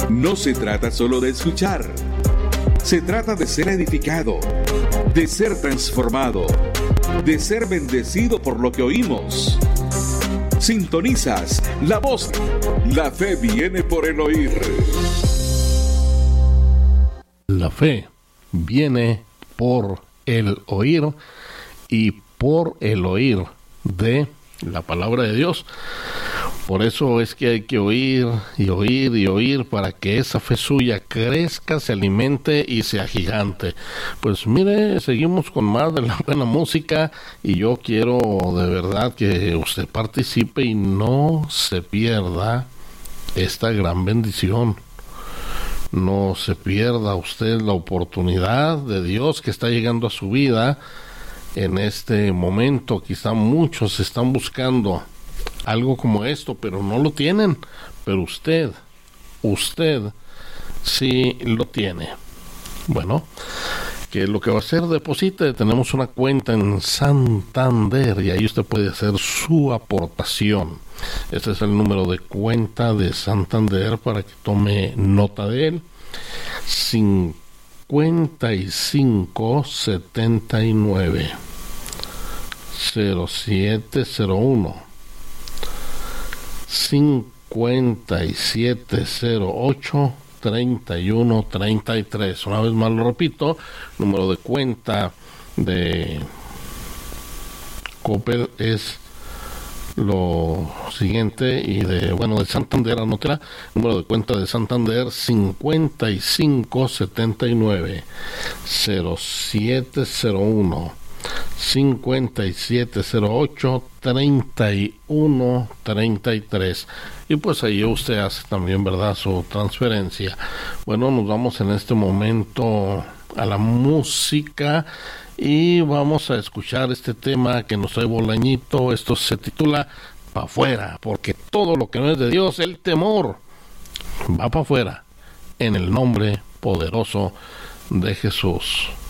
No se trata solo de escuchar. Se trata de ser edificado, de ser transformado, de ser bendecido por lo que oímos. Sintonizas la voz. La fe viene por el oír. La fe viene por el oír y por el oír de la palabra de Dios. Por eso es que hay que oír y oír y oír para que esa fe suya crezca, se alimente y sea gigante. Pues mire, seguimos con más de la buena música y yo quiero de verdad que usted participe y no se pierda esta gran bendición. No se pierda usted la oportunidad de Dios que está llegando a su vida en este momento. Quizá muchos están buscando algo como esto, pero no lo tienen. Pero usted sí lo tiene. Bueno, que lo que va a hacer, deposite. Tenemos una cuenta en Santander y ahí usted puede hacer su aportación. Este es el número de cuenta de Santander para que tome nota de él. 5579 0701 5708 3133. Una vez más lo repito, número de cuenta de Coppel es lo siguiente, y de Santander, anótela, número de cuenta de Santander 5579 0701 5708 3133, y pues ahí usted hace también, ¿verdad?, su transferencia. Bueno, nos vamos en este momento a la música y vamos a escuchar este tema que nos trae Bolañito. Esto se titula Pa' afuera, porque todo lo que no es de Dios, el temor, va para afuera, en el nombre poderoso de Jesús.